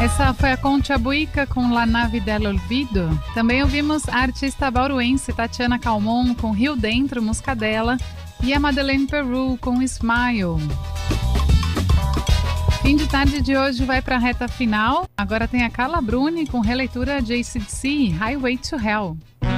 Essa foi a Concha Buica com La Nave del Olvido. Também ouvimos a artista bauruense Tatiana Calmon com Rio Dentro, música dela, e a Madeleine Peru com Smile. Fim de tarde de hoje vai para a reta final. Agora tem a Carla Bruni com releitura de AC/DC, Highway to Hell.